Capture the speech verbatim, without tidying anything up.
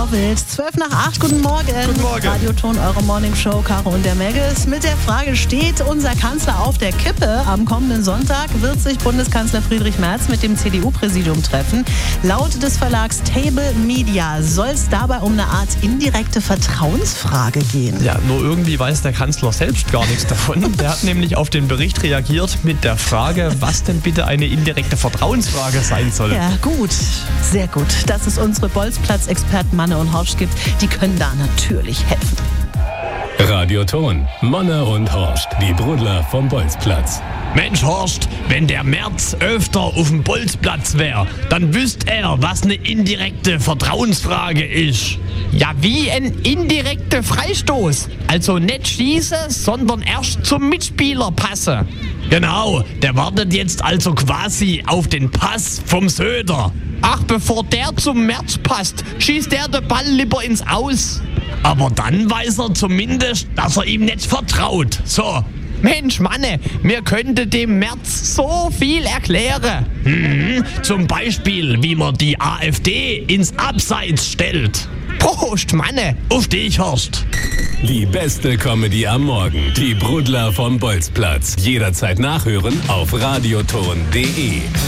Vorbild. zwölf nach acht, guten Morgen. Guten Morgen. Radioton, eure Morningshow, Caro und der Megges. Mit der Frage, steht unser Kanzler auf der Kippe? Am kommenden Sonntag wird sich Bundeskanzler Friedrich Merz mit dem C D U-Präsidium treffen. Laut des Verlags Table Media soll es dabei um eine Art indirekte Vertrauensfrage gehen. Ja, nur irgendwie weiß der Kanzler selbst gar nichts davon. Der hat nämlich auf den Bericht reagiert mit der Frage, was denn bitte eine indirekte Vertrauensfrage sein soll. Ja, gut. Sehr gut. Dass es unsere Bolzplatz-Experten Manne und Horst gibt, die können da natürlich helfen. Radioton, Manne und Horst, die Brudler vom Bolzplatz. Mensch Horst, wenn der Merz öfter auf dem Bolzplatz wäre, dann wüsste er, was eine indirekte Vertrauensfrage ist. Ja, wie ein indirekter Freistoß. Also nicht schießen, sondern erst zum Mitspieler passen. Genau, der wartet jetzt also quasi auf den Pass vom Söder. Ach, bevor der zum Merz passt, schießt der den Ball lieber ins Aus. Aber dann weiß er zumindest, dass er ihm nicht vertraut. So. Mensch, Manne, mir könnte dem Merz so viel erklären. Hm, zum Beispiel, wie man die AfD ins Abseits stellt. Prost, Manne. Auf dich, Horst. Die beste Comedy am Morgen. Die Brudler vom Bolzplatz. Jederzeit nachhören auf radioton punkt de.